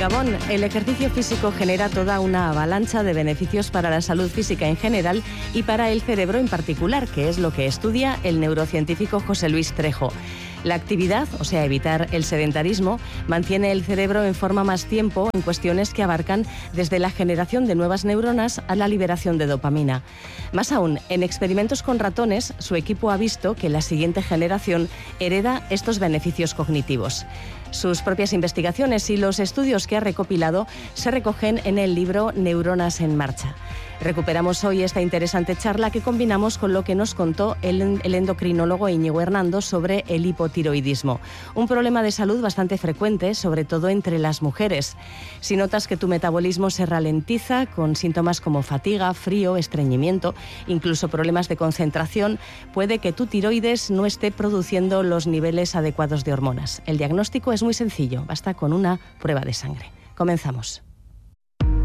Gabón, el ejercicio físico genera toda una avalancha de beneficios para la salud física en general y para el cerebro en particular, que es lo que estudia el neurocientífico José Luis Trejo. La actividad, o sea, evitar el sedentarismo, mantiene el cerebro en forma más tiempo en cuestiones que abarcan desde la generación de nuevas neuronas a la liberación de dopamina. Más aún, en experimentos con ratones, su equipo ha visto que la siguiente generación hereda estos beneficios cognitivos. Sus propias investigaciones y los estudios que ha recopilado se recogen en el libro Neuronas en Marcha. Recuperamos hoy esta interesante charla que combinamos con lo que nos contó el endocrinólogo Íñigo Hernando sobre el hipotiroidismo, un problema de salud bastante frecuente, sobre todo entre las mujeres. Si notas que tu metabolismo se ralentiza con síntomas como fatiga, frío, estreñimiento, incluso problemas de concentración, puede que tu tiroides no esté produciendo los niveles adecuados de hormonas. El diagnóstico es muy sencillo, basta con una prueba de sangre. Comenzamos.